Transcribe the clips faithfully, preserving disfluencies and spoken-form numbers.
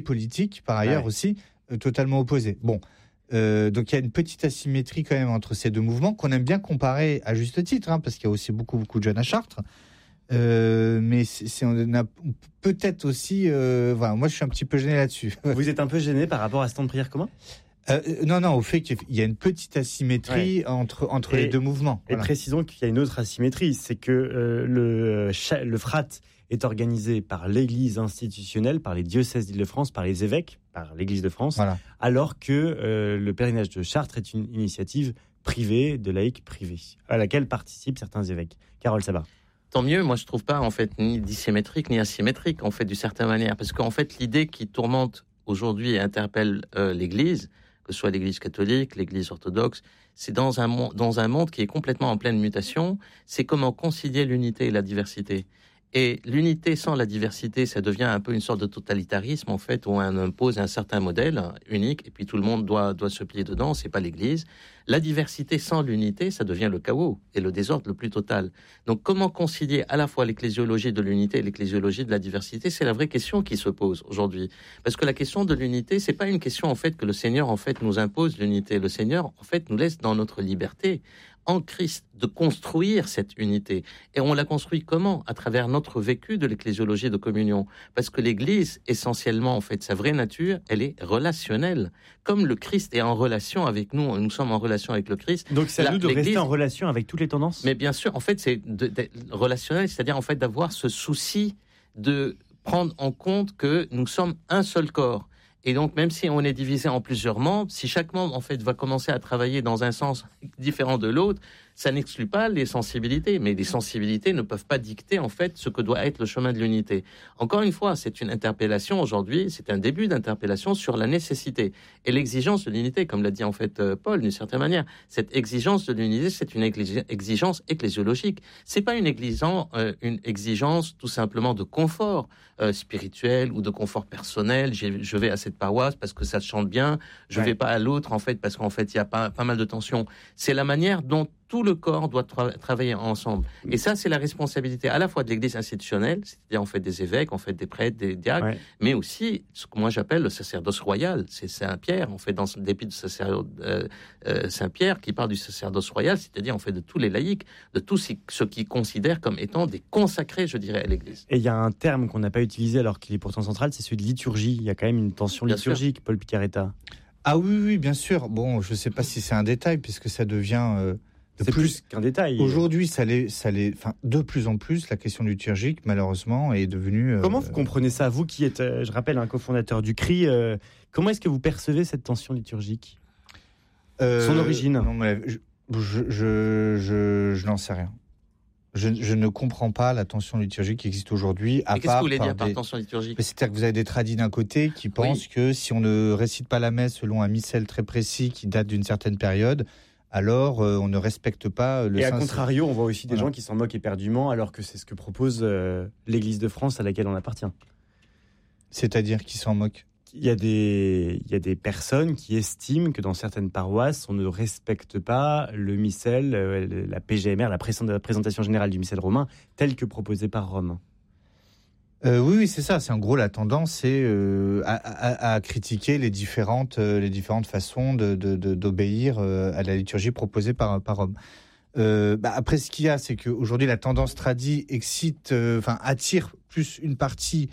politiques, par ailleurs, ouais. aussi, euh, totalement opposés. Bon, euh, donc il y a une petite asymétrie quand même entre ces deux mouvements, qu'on aime bien comparer à juste titre, hein, parce qu'il y a aussi beaucoup, beaucoup de jeunes à Chartres. Euh, mais c'est, c'est, on a peut-être aussi... Euh, voilà, moi, je suis un petit peu gêné là-dessus. Vous êtes un peu gêné par rapport à ce temps de prière commun ? Euh, non, non, au fait qu'il y a une petite asymétrie ouais. entre, entre et, les deux mouvements. Et voilà. Précisons qu'il y a une autre asymétrie, c'est que euh, le, le F R A T est organisé par l'Église institutionnelle, par les diocèses d'Île-de-France, par les évêques, par l'Église de France, voilà. alors que euh, le pèlerinage de Chartres est une initiative privée, de laïcs privés, à laquelle participent certains évêques. Carole Sabat. Tant mieux, moi je trouve pas en fait ni dissymétrique ni asymétrique en fait d'une certaine manière, parce qu'en fait l'idée qui tourmente aujourd'hui et interpelle euh, l'Église, que ce soit l'Église catholique, l'Église orthodoxe, c'est dans un monde, dans un monde qui est complètement en pleine mutation. C'est comment concilier l'unité et la diversité. Et l'unité sans la diversité, ça devient un peu une sorte de totalitarisme en fait, où on impose un certain modèle unique et puis tout le monde doit doit se plier dedans. C'est pas l'Église. La diversité sans l'unité, ça devient le chaos et le désordre le plus total. Donc, comment concilier à la fois l'ecclésiologie de l'unité et l'ecclésiologie de la diversité, c'est la vraie question qui se pose aujourd'hui. Parce que la question de l'unité, c'est pas une question en fait que le Seigneur en fait nous impose l'unité. Le Seigneur en fait nous laisse dans notre liberté en Christ de construire cette unité. Et on la construit comment ? À travers notre vécu de l'ecclésiologie de communion. Parce que l'Église, essentiellement, en fait, sa vraie nature, elle est relationnelle. Comme le Christ est en relation avec nous, nous sommes en relation avec le Christ. Donc c'est à nous de rester en relation avec toutes les tendances ? Mais bien sûr, en fait, c'est de, de, relationnel, c'est-à-dire en fait d'avoir ce souci de prendre en compte que nous sommes un seul corps. Et donc, même si on est divisé en plusieurs membres, si chaque membre, en fait, va commencer à travailler dans un sens différent de l'autre, ça n'exclut pas les sensibilités. Mais les sensibilités ne peuvent pas dicter, en fait, ce que doit être le chemin de l'unité. Encore une fois, c'est une interpellation aujourd'hui, c'est un début d'interpellation sur la nécessité et l'exigence de l'unité, comme l'a dit, en fait, Paul, d'une certaine manière. Cette exigence de l'unité, c'est une exigence ecclésiologique. C'est pas une exigence, euh, une exigence tout simplement de confort euh, spirituel ou de confort personnel. J'ai, je vais à cette paroisse parce que ça chante bien, je ouais. vais pas à l'autre en fait parce qu'en fait il y a pas pas mal de tensions. C'est la manière dont tout le corps doit tra- travailler ensemble. Et ça, c'est la responsabilité à la fois de l'Église institutionnelle, c'est-à-dire en fait des évêques, en fait des prêtres, des diacres, ouais. mais aussi ce que moi j'appelle le sacerdoce royal. C'est Saint-Pierre, en fait, dans l'épître de sacerdoce, euh, euh, Saint-Pierre qui parle du sacerdoce royal, c'est-à-dire en fait de tous les laïcs, de tous ceux qui considèrent comme étant des consacrés, je dirais, à l'Église. Et il y a un terme qu'on n'a pas utilisé alors qu'il est pourtant central, c'est celui de liturgie. Il y a quand même une tension bien liturgique, sûr. Paul Picaretta. Ah oui, oui, bien sûr. Bon, je ne sais pas si c'est un détail puisque ça devient... Euh... C'est plus, plus qu'un détail. Aujourd'hui, ça l'est, ça l'est, enfin, de plus en plus, la question liturgique, malheureusement, est devenue... Euh, comment vous comprenez ça ? Vous qui êtes, euh, je rappelle, un cofondateur du C R I, euh, comment est-ce que vous percevez cette tension liturgique ? euh, Son origine ? Non, mais je, je, je, je, je n'en sais rien. Je, je ne comprends pas la tension liturgique qui existe aujourd'hui. À Et qu'est-ce part que vous voulez dire des... par tension liturgique ? C'est-à-dire que vous avez des tradis d'un côté qui pensent oui. que si on ne récite pas la messe selon un missel très précis qui date d'une certaine période... alors euh, on ne respecte pas le... Et à sens... contrario, on voit aussi des voilà. gens qui s'en moquent éperdument, alors que c'est ce que propose euh, l'Église de France à laquelle on appartient. C'est-à-dire qui s'en moquent ? Il y a des, il y a des personnes qui estiment que dans certaines paroisses, on ne respecte pas le missel, euh, la P G M R, la présentation générale du missel romain, telle que proposée par Rome. Euh, oui, oui, c'est ça. C'est en gros la tendance, c'est euh, à, à, à critiquer les différentes, euh, les différentes façons de, de, de, d'obéir euh, à la liturgie proposée par, par Rome. Euh, bah après, ce qu'il y a, c'est qu'aujourd'hui, la tendance tradie excite, enfin euh, attire plus une partie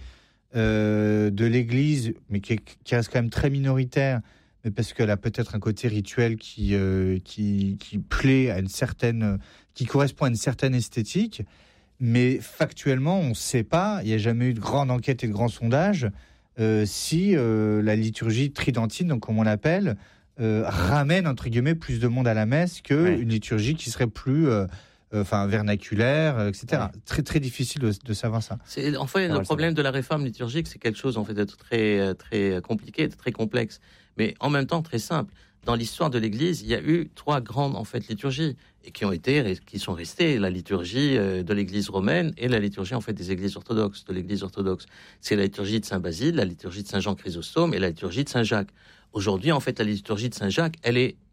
euh, de l'Église, mais qui, est, qui reste quand même très minoritaire, mais parce qu'elle a peut-être un côté rituel qui, euh, qui, qui plaît à une certaine, qui correspond à une certaine esthétique. Mais factuellement, on ne sait pas, il n'y a jamais eu de grande enquête et de grand sondage, euh, si euh, la liturgie tridentine, donc comme on l'appelle, euh, ramène, entre guillemets, plus de monde à la messe qu'une ouais. liturgie qui serait plus euh, euh, vernaculaire, euh, et cetera. Ouais. Très, très difficile de, de savoir ça. C'est, en fait, le problème de la réforme liturgique, c'est quelque chose en fait, de très, très compliqué, de très complexe, mais en même temps très simple. Dans l'histoire de l'Église, il y a eu trois grandes en fait liturgies et qui ont été, qui sont restées la liturgie de l'Église romaine et la liturgie en fait des Églises orthodoxes, de l'Église orthodoxe. C'est la liturgie de Saint Basile, la liturgie de Saint Jean Chrysostome et la liturgie de Saint Jacques. Aujourd'hui, en fait, la liturgie de Saint Jacques, elle est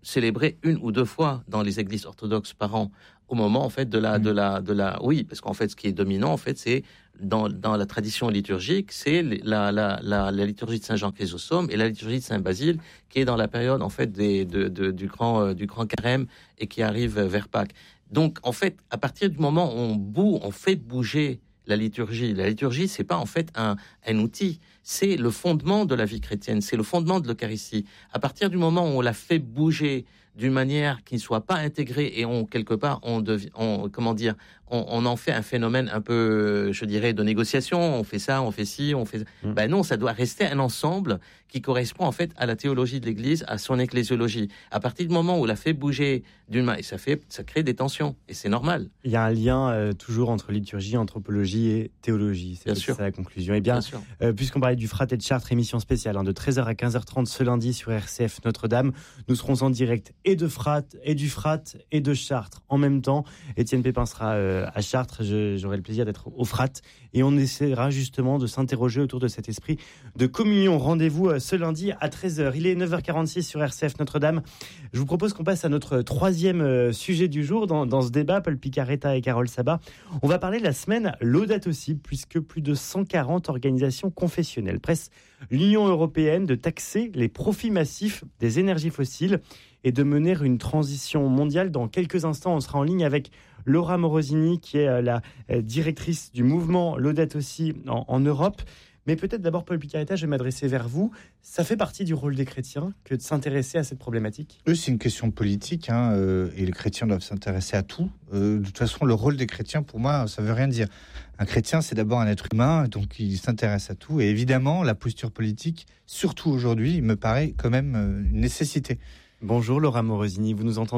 célébré une ou deux fois dans les églises orthodoxes par an, au moment en fait de la, mmh. de la, de la, oui, parce qu'en fait, ce qui est dominant, en fait, c'est dans, dans la tradition liturgique, c'est la, la, la, la liturgie de Saint Jean Chrysostome et la liturgie de Saint Basile, qui est dans la période en fait des, de, de, du grand, euh, du grand carême et qui arrive vers Pâques. Donc, en fait, à partir du moment où on bouge, on fait bouger la liturgie. La liturgie, c'est pas en fait un, un outil, c'est le fondement de la vie chrétienne, c'est le fondement de l'Eucharistie. À partir du moment où on la fait bouger d'une manière qui ne soit pas intégrée et on quelque part on devient, on, comment dire, on, on en fait un phénomène un peu, je dirais, de négociation. On fait ça, on fait ci, on fait. Mmh. Ben non, ça doit rester un ensemble qui correspond en fait à la théologie de l'Église, à son ecclésiologie. À partir du moment où on la fait bouger d'une main, ça fait, ça crée des tensions et c'est normal. Il y a un lien euh, toujours entre liturgie, anthropologie et théologie. C'est, c'est ça la conclusion. Et bien, bien euh, puisqu'on parlait du Frat et de Chartres, émission spéciale hein, de treize heures à quinze heures trente ce lundi sur R C F Notre-Dame. Nous serons en direct et de Frat, et du Frat, et de Chartres en même temps. Étienne Pépin sera euh, à Chartres, je, j'aurai le plaisir d'être au Frat, et on essaiera justement de s'interroger autour de cet esprit de communion. Rendez-vous euh, ce lundi à treize heures. Il est neuf heures quarante-six sur R C F Notre-Dame. Je vous propose qu'on passe à notre troisième euh, sujet du jour dans, dans ce débat, Paul Picaretta et Carole Sabat. On va parler de la semaine Laudato Si, puisque plus de cent quarante organisations confessionnelles pressent l'Union européenne de taxer les profits massifs des énergies fossiles et de mener une transition mondiale. Dans quelques instants, on sera en ligne avec Laura Morosini, qui est la directrice du mouvement Laudato Si en, en Europe. Mais peut-être d'abord, Paul Picaretta, je vais m'adresser vers vous. Ça fait partie du rôle des chrétiens que de s'intéresser à cette problématique ? Eux, c'est une question politique, hein, euh, et les chrétiens doivent s'intéresser à tout. Euh, de toute façon, le rôle des chrétiens, pour moi, ça ne veut rien dire. Un chrétien, c'est d'abord un être humain, donc il s'intéresse à tout. Et évidemment, la posture politique, surtout aujourd'hui, me paraît quand même une nécessité. Bonjour Laura Morosini, vous nous entendez ?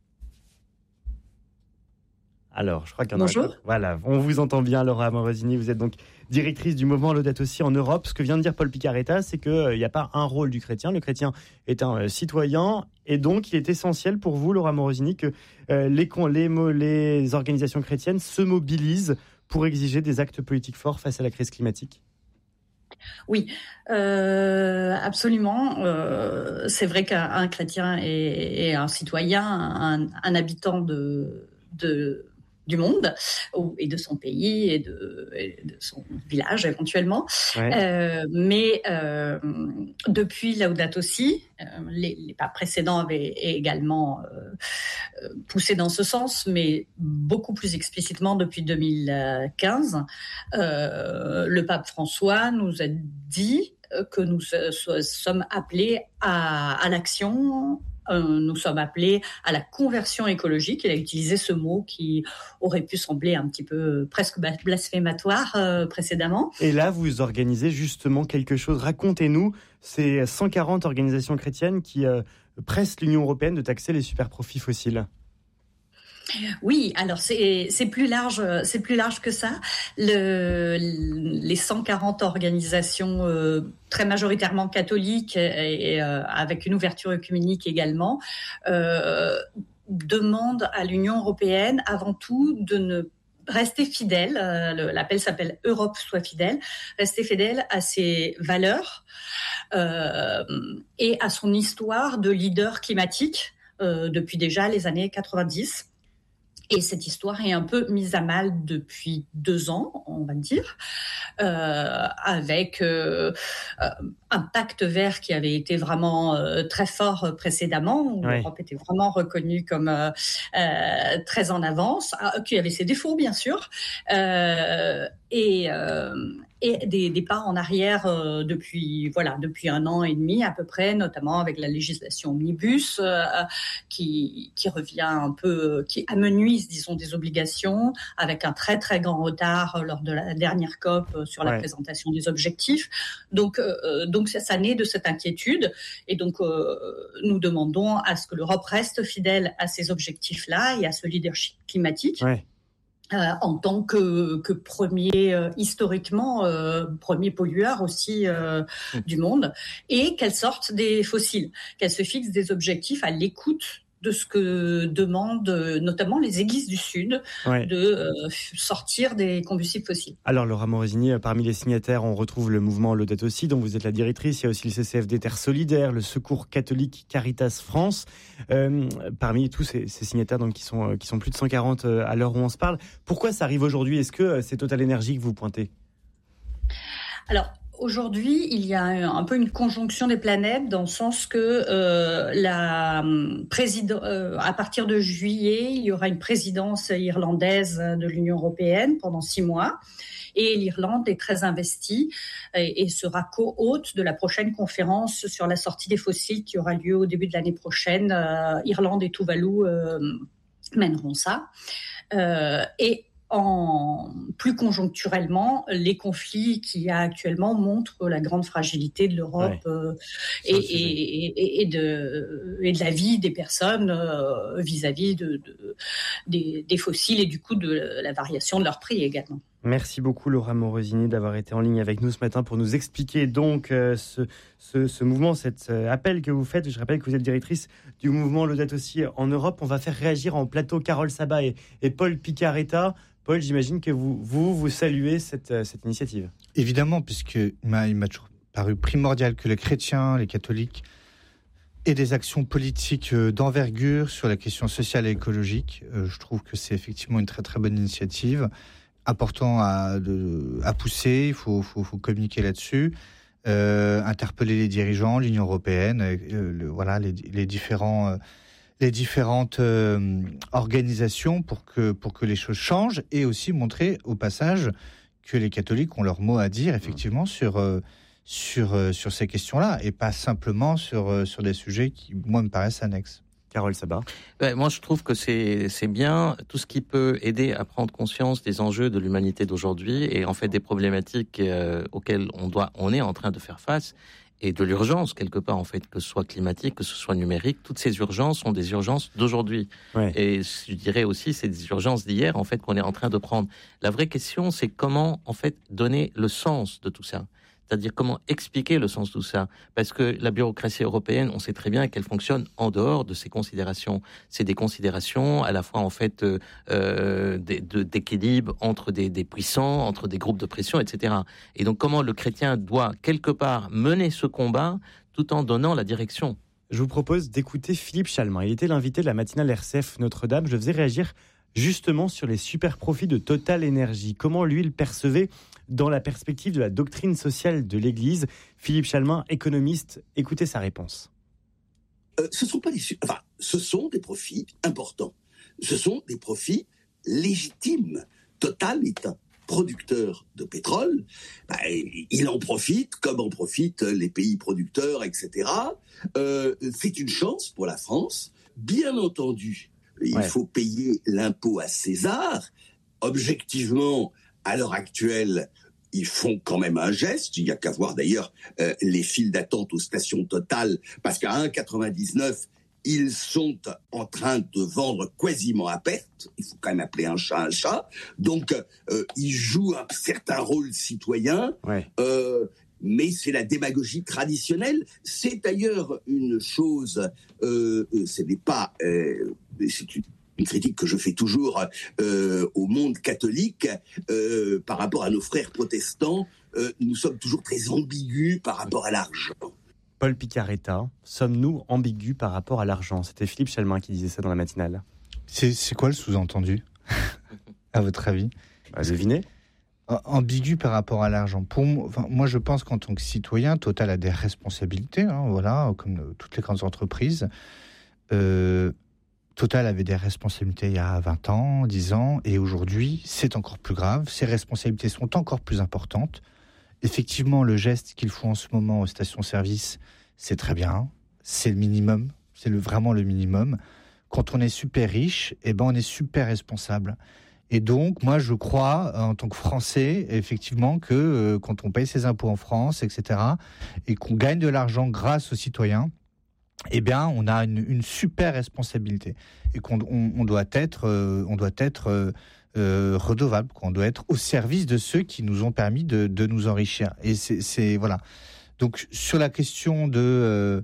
Alors, je crois qu'il y en a... Bonjour. Voilà, on vous entend bien, Laura Morosini. Vous êtes donc directrice du mouvement Laudato Si en Europe. Ce que vient de dire Paul Picaretta, c'est qu'il n'y euh, a pas un rôle du chrétien. Le chrétien est un euh, citoyen. Et donc, il est essentiel pour vous, Laura Morosini, que euh, les, les, les organisations chrétiennes se mobilisent pour exiger des actes politiques forts face à la crise climatique. Oui, euh, absolument. Euh, c'est vrai qu'un chrétien est, est un citoyen, un, un habitant de... de du monde et de son pays et de, et de son village éventuellement. Ouais. Euh, mais euh, depuis Laudato Si, euh, les, les papes précédents avaient également euh, poussé dans ce sens, mais beaucoup plus explicitement depuis deux mille quinze. Euh, le pape François nous a dit que nous sommes appelés à, à l'action. Euh, nous sommes appelés à la conversion écologique. Il a utilisé ce mot qui aurait pu sembler un petit peu presque blasphématoire euh, précédemment. Et là, vous organisez justement quelque chose. Racontez-nous ces cent quarante organisations chrétiennes qui euh, pressent l'Union européenne de taxer les superprofits fossiles. Oui, alors c'est, c'est plus large, c'est plus large que ça. Le, les cent quarante organisations euh, très majoritairement catholiques et, et euh, avec une ouverture œcuménique également euh, demandent à l'Union européenne avant tout de ne rester fidèle, euh, l'appel s'appelle Europe soit fidèle, rester fidèle à ses valeurs euh, et à son histoire de leader climatique euh, depuis déjà les années quatre-vingt-dix. Et cette histoire est un peu mise à mal depuis deux ans, on va dire, euh, avec euh, un pacte vert qui avait été vraiment euh, très fort précédemment, où ouais. l'Europe était vraiment reconnue comme euh, euh, très en avance, qui avait ses défauts bien sûr, euh, et, euh, et des, des pas en arrière euh, depuis voilà depuis un an et demi à peu près, notamment avec la législation omnibus euh, qui qui revient un peu, qui amenuise disons des obligations avec un très très grand retard lors de la dernière COP sur la ouais. présentation des objectifs. Donc euh, donc ça, ça naît de cette inquiétude et donc euh, nous demandons à ce que l'Europe reste fidèle à ces objectifs-là et à ce leadership climatique. Ouais. Euh, en tant que, que premier, euh, historiquement, euh, premier pollueur aussi euh, mmh. du monde, et qu'elle sorte des fossiles, qu'elle se fixe des objectifs à l'écoute de ce que demandent notamment les églises du Sud, ouais. de euh, sortir des combustibles fossiles. Alors Laura Morosini, parmi les signataires, on retrouve le mouvement Laudato Si, dont vous êtes la directrice. Il y a aussi le C C F D Terre Solidaire, le Secours catholique Caritas France. Euh, parmi tous ces, ces signataires donc, qui, sont, qui sont plus de cent quarante à l'heure où on se parle, pourquoi ça arrive aujourd'hui ? Est-ce que c'est Total Energy que vous pointez ? Alors, aujourd'hui, il y a un peu une conjonction des planètes dans le sens que euh, la président, euh, à partir de juillet, il y aura une présidence irlandaise de l'Union européenne pendant six mois. Et l'Irlande est très investie et, et sera co-hôte de la prochaine conférence sur la sortie des fossiles qui aura lieu au début de l'année prochaine. Euh, Irlande et Tuvalu euh, mèneront ça. Euh, et En, plus conjoncturellement, les conflits qu'il y a actuellement montrent la grande fragilité de l'Europe ouais. euh, et, et, et, et, de, et de la vie des personnes euh, vis-à-vis de, de, des, des fossiles et du coup de la variation de leur prix également. Merci beaucoup Laura Morosini d'avoir été en ligne avec nous ce matin pour nous expliquer donc euh, ce, ce, ce mouvement, cet euh, appel que vous faites. Je rappelle que vous êtes directrice du mouvement Laudato Si en Europe. On va faire réagir en plateau Carole Sabat et, et Paul Picaretta. Paul, j'imagine que vous, vous, vous saluez cette, cette initiative. Évidemment, puisqu'il m'a, il m'a toujours paru primordial que les chrétiens, les catholiques, aient des actions politiques d'envergure sur la question sociale et écologique. Euh, je trouve que c'est effectivement une très très bonne initiative, important à, de, à pousser, il faut, faut, faut communiquer là-dessus, euh, interpeller les dirigeants, l'Union européenne, euh, le, voilà, les, les différents... Euh, les différentes euh, organisations pour que, pour que les choses changent et aussi montrer au passage que les catholiques ont leur mot à dire effectivement sur, euh, sur, euh, sur ces questions-là et pas simplement sur, euh, sur des sujets qui, moi, me paraissent annexes. Carole Sabat. Ben, moi, je trouve que c'est, c'est bien tout ce qui peut aider à prendre conscience des enjeux de l'humanité d'aujourd'hui et en fait des problématiques euh, auxquelles on, doit, on est en train de faire face. Et de l'urgence, quelque part, en fait, que ce soit climatique, que ce soit numérique, toutes ces urgences sont des urgences d'aujourd'hui. Ouais. Et je dirais aussi, c'est des urgences d'hier, en fait, qu'on est en train de prendre. La vraie question, c'est comment, en fait, donner le sens de tout ça. C'est-à-dire comment expliquer le sens de tout ça. Parce que la bureaucratie européenne, on sait très bien qu'elle fonctionne en dehors de ces considérations. C'est des considérations à la fois en fait euh, d'équilibre entre des, des puissants, entre des groupes de pression, et cetera. Et donc comment le chrétien doit quelque part mener ce combat tout en donnant la direction. Je vous propose d'écouter Philippe Chalmin. Il était l'invité de la matinale R C F Notre-Dame. Je le faisais réagir justement sur les super profits de Total Energy. Comment lui, il percevait dans la perspective de la doctrine sociale de l'Église. Philippe Chalmin, économiste, écoutez sa réponse. Euh, ce sont pas des, enfin, ce sont des profits importants. Ce sont des profits légitimes. Total est un producteur de pétrole. Bah, il en profite comme en profitent les pays producteurs, et cetera. Euh, c'est une chance pour la France. Bien entendu, il ouais. faut payer l'impôt à César. Objectivement, à l'heure actuelle, ils font quand même un geste. Il n'y a qu'à voir d'ailleurs euh, les files d'attente aux stations Total, parce qu'à un virgule quatre-vingt-dix-neuf, ils sont en train de vendre quasiment à perte. Il faut quand même appeler un chat un chat. Donc, euh, ils jouent un certain rôle citoyen, ouais. euh, mais c'est la démagogie traditionnelle. C'est d'ailleurs une chose, euh, ce n'est pas... Euh, c'est une une critique que je fais toujours euh, au monde catholique euh, par rapport à nos frères protestants. Euh, nous sommes toujours très ambigus par rapport à l'argent. Paul Picaretta, sommes-nous ambigus par rapport à l'argent ? C'était Philippe Chalmin qui disait ça dans la matinale. C'est, c'est quoi le sous-entendu, à votre avis ? Bah, devinez. Ambigu par rapport à l'argent. Pour moi, enfin, moi, je pense qu'en tant que citoyen, Total a des responsabilités, hein, voilà, comme toutes les grandes entreprises. Euh, Total avait des responsabilités il y a vingt ans, dix ans, et aujourd'hui, c'est encore plus grave. Ces responsabilités sont encore plus importantes. Effectivement, le geste qu'ils font en ce moment aux stations-service, c'est très bien. C'est le minimum. C'est le, vraiment le minimum. Quand on est super riche, eh ben, on est super responsable. Et donc, moi, je crois, en tant que Français, effectivement, que euh, quand on paye ses impôts en France, et cetera, et qu'on gagne de l'argent grâce aux citoyens, eh bien, on a une, une super responsabilité et qu'on on, on doit être, euh, on doit être euh, euh, redevable, qu'on doit être au service de ceux qui nous ont permis de, de nous enrichir. Et c'est, c'est voilà. Donc, sur la question de euh,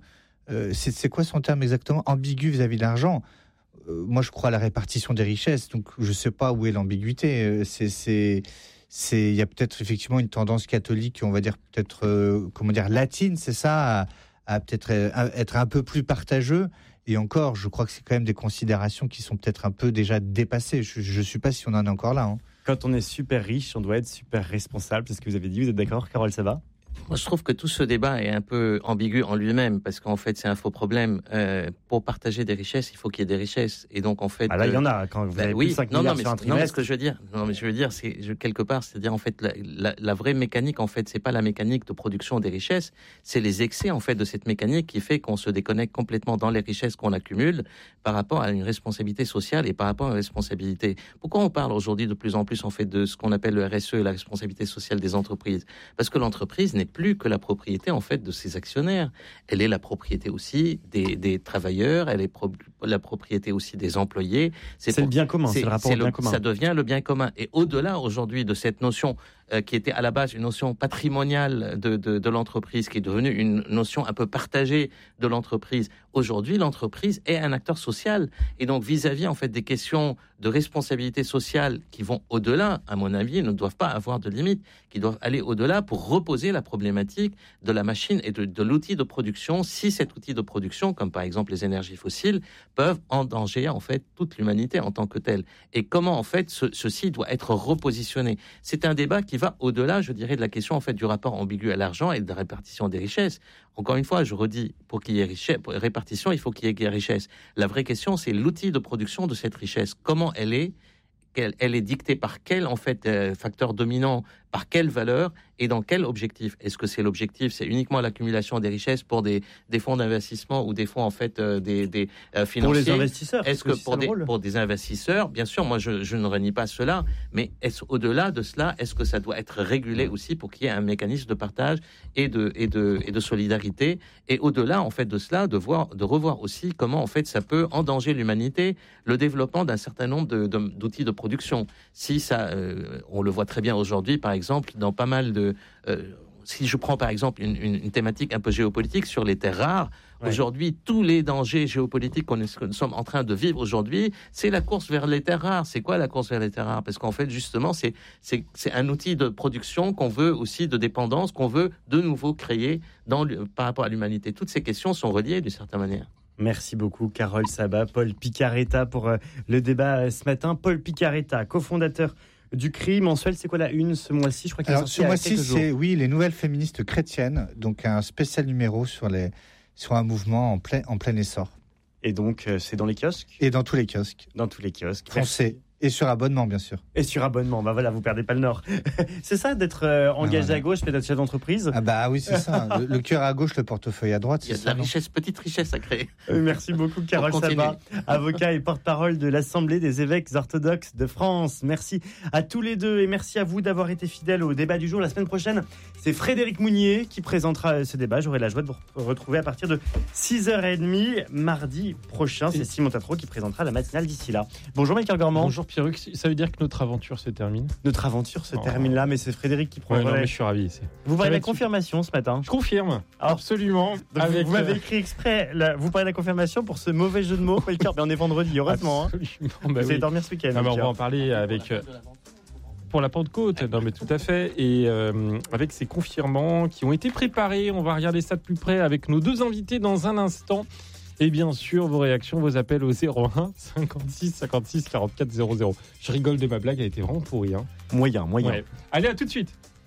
euh, c'est, c'est quoi son terme exactement, ambigu vis-à-vis de l'argent. Euh, moi, je crois à la répartition des richesses, donc je ne sais pas où est l'ambiguïté. Euh, c'est, c'est, c'est, il y a peut-être effectivement une tendance catholique, on va dire peut-être, euh, comment dire, latine, c'est ça, à, à peut-être être un peu plus partageux. Et encore, je crois que c'est quand même des considérations qui sont peut-être un peu déjà dépassées. Je ne sais pas si on en est encore là. Hein. Quand on est super riche, on doit être super responsable. C'est ce que vous avez dit. Vous êtes d'accord, Carole Sabat ? Moi, je trouve que tout ce débat est un peu ambigu en lui-même, parce qu'en fait, c'est un faux problème. Euh, pour partager des richesses, il faut qu'il y ait des richesses. Et donc, en fait... Ah là, il y en a. Quand vous ben, avez oui, plus de cinq non, milliards non, mais, sur un non, trimestre... mais ce que je veux dire, non, mais je veux dire, c'est je, quelque part, c'est-à-dire, en fait, la, la, la vraie mécanique, en fait, c'est pas la mécanique de production des richesses, c'est les excès, en fait, de cette mécanique qui fait qu'on se déconnecte complètement dans les richesses qu'on accumule par rapport à une responsabilité sociale et par rapport à une responsabilité. Pourquoi on parle aujourd'hui de plus en plus, en fait, de ce qu'on appelle le R S E, la responsabilité sociale des entreprises ? Parce que l'entreprise n'est plus que la propriété en fait de ses actionnaires. Elle est la propriété aussi des, des travailleurs, elle est pro- la propriété aussi des employés. C'est, c'est pour, le bien commun, c'est, c'est le rapport c'est au bien le, commun. Ça devient le bien commun. Et au-delà aujourd'hui de cette notion euh, qui était à la base une notion patrimoniale de, de, de l'entreprise, qui est devenue une notion un peu partagée de l'entreprise, aujourd'hui l'entreprise est un acteur social. Et donc vis-à-vis en fait des questions de responsabilité sociale qui vont au-delà, à mon avis, ne doivent pas avoir de limite, qui doivent aller au-delà pour reposer la problématique de la machine et de, de l'outil de production, si cet outil de production, comme par exemple les énergies fossiles, peuvent endanger en fait toute l'humanité en tant que telle. Et comment en fait ce, ceci doit être repositionné. C'est un débat qui va au-delà, je dirais, de la question en fait du rapport ambigu à l'argent et de la répartition des richesses. Encore une fois, je redis, pour qu'il y ait richesse, pour répartition, il faut qu'il y ait richesse. La vraie question, c'est l'outil de production de cette richesse. Comment elle est, qu'elle, elle est dictée par quel en fait euh, facteur dominant, par quelle valeur et dans quel objectif. Est-ce que c'est l'objectif, c'est uniquement l'accumulation des richesses pour des, des fonds d'investissement ou des fonds en fait euh, des, des euh, financiers. Pour les investisseurs. Est-ce que pour des, pour des investisseurs, bien sûr, moi je, je ne renie pas cela, mais est-ce au-delà de cela, est-ce que ça doit être régulé aussi pour qu'il y ait un mécanisme de partage et de et de et de solidarité, et au-delà en fait de cela, de voir, de revoir aussi comment en fait ça peut endanger l'humanité, le développement d'un certain nombre de, de, d'outils de production. Si ça, euh, on le voit très bien aujourd'hui, par exemple, dans pas mal de Euh, si je prends par exemple une, une, une thématique un peu géopolitique sur les terres rares, ouais. Aujourd'hui, tous les dangers géopolitiques qu'on est, que nous sommes en train de vivre aujourd'hui, c'est la course vers les terres rares. C'est quoi la course vers les terres rares ? Parce qu'en fait, justement, c'est, c'est, c'est un outil de production qu'on veut aussi, de dépendance, qu'on veut de nouveau créer dans, par rapport à l'humanité. Toutes ces questions sont reliées d'une certaine manière. Merci beaucoup, Carole Sabat. Paul Picaretta pour euh, le débat euh, ce matin. Paul Picaretta, cofondateur du C R I mensuel, c'est quoi la une ce mois-ci ? Je crois qu'il Alors, est sorti ce mois-ci, c'est jours. oui, les nouvelles féministes chrétiennes, donc un spécial numéro sur, les, sur un mouvement en plein, en plein essor. Et donc, euh, c'est dans les kiosques ? Et dans tous les kiosques. Dans tous les kiosques. Français. Merci. Et sur abonnement, bien sûr. Et sur abonnement, bah voilà, vous perdez pas le nord. C'est ça, d'être euh, engagé ah, voilà. à gauche, mais d'être chef d'entreprise ? Ah bah oui, c'est ça. Le, le cœur à gauche, le portefeuille à droite. Il y a c'est de la ça, richesse, petite richesse à créer. Euh, merci beaucoup, Carole Sabat, avocat et porte-parole de l'Assemblée des évêques orthodoxes de France. Merci à tous les deux et merci à vous d'avoir été fidèles au débat du jour. La semaine prochaine, c'est Frédéric Mounier qui présentera ce débat. J'aurai la joie de vous retrouver à partir de six heures trente mardi prochain. C'est Simon Tatro qui présentera la matinale d'ici là. Bonjour Michael Gormand. Bonjour Pierruc. Ça veut dire que notre aventure se termine. Notre aventure se oh. termine là, mais c'est Frédéric qui prend ouais, le relais. Non, mais je suis ravi. C'est... Vous parlez de la confirmation ce matin ? Je confirme, alors, absolument. Avec vous m'avez écrit exprès, là, vous parlez de la confirmation pour ce mauvais jeu de mots. Mais on est vendredi, heureusement. Absolument. Hein. Bah, vous oui. allez dormir ce week-end. Non, mais on va en parler avec... Euh, pour la Pentecôte, non mais tout à fait, et euh, avec ces confirmants qui ont été préparés, on va regarder ça de plus près avec nos deux invités dans un instant. Et bien sûr, vos réactions, vos appels au zéro un cinquante-six cinquante-six quarante-quatre zéro zéro. Je rigole de ma blague, elle était vraiment pourrie. Hein. Moyen, moyen. Ouais. Allez, à tout de suite.